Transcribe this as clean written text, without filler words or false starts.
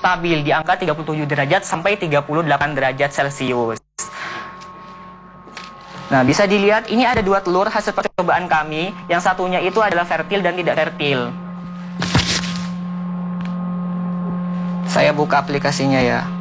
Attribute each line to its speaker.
Speaker 1: stabil di angka 37 derajat sampai 38 derajat Celcius. Nah, bisa dilihat ini ada 2 telur hasil percobaan kami. Yang satunya itu adalah fertil dan tidak fertil. Saya buka aplikasinya ya.